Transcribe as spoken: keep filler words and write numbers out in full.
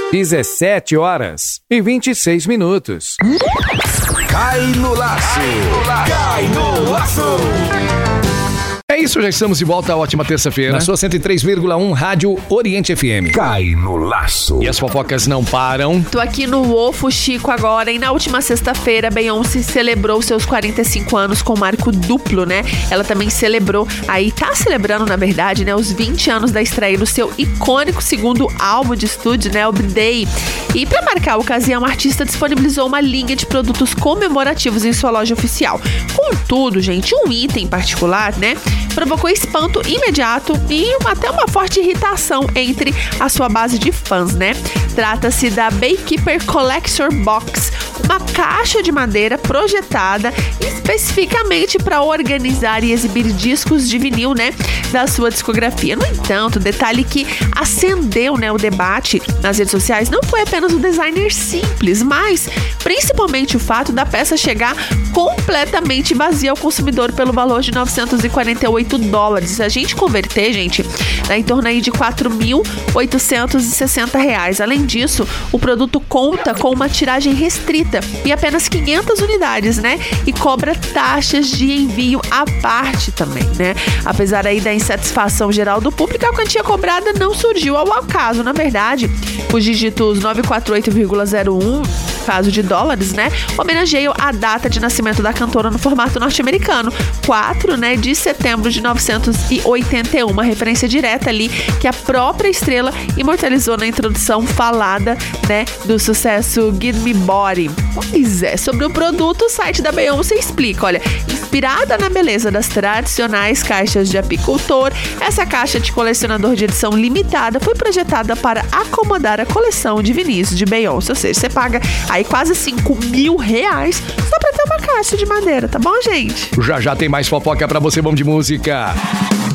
dezessete horas e vinte e seis minutos. Cai no laço. Cai no laço. É isso, já estamos de volta. Ótima terça-feira. Na sua cento e três vírgula um Rádio Oriente F M. Cai no laço. E as fofocas não param. Tô aqui no Ofo Chico agora, e na última sexta-feira, Beyoncé celebrou seus quarenta e cinco anos com marco duplo, né? Ela também celebrou, aí tá celebrando, na verdade, né, os vinte anos da estreia do seu icônico segundo álbum de estúdio, né, o Day. E pra marcar a ocasião, a artista disponibilizou uma linha de produtos comemorativos em sua loja oficial. Contudo, gente, um item em particular, né, provocou espanto imediato e até uma forte irritação entre a sua base de fãs, né? Trata-se da Baykeeper Collector Box, uma caixa de madeira projetada especificamente para organizar e exibir discos de vinil, né, da sua discografia. No entanto, detalhe que acendeu, né, o debate nas redes sociais não foi apenas o designer simples, mas principalmente o fato da peça chegar completamente vazia ao consumidor pelo valor de novecentos e quarenta e oito dólares. Se a gente converter, gente, dá em torno aí de quatro mil oitocentos e sessenta reais. Além disso, o produto conta com uma tiragem restrita e apenas quinhentas unidades, né? E cobra taxas de envio à parte também, né? Apesar aí da insatisfação geral do público, a quantia cobrada não surgiu ao acaso. Na verdade, os dígitos novecentos e quarenta e oito vírgula zero um, caso de dólares, né, homenageiam a data de nascimento da cantora no formato norte-americano, quatro, né, de setembro de novecentos e oitenta e um, uma referência direta ali que a própria estrela imortalizou na introdução falada, né, do sucesso Give Me Body. Pois é, sobre o produto, o site da Beyoncé explica, olha, inspirada na beleza das tradicionais caixas de apicultor, essa caixa de colecionador de edição limitada foi projetada para acomodar a coleção de vinis de Beyoncé, ou seja, você paga aí quase cinco mil reais só pra ter uma caixa de madeira, tá bom, gente? Já já tem mais fofoca pra você, vamos de música.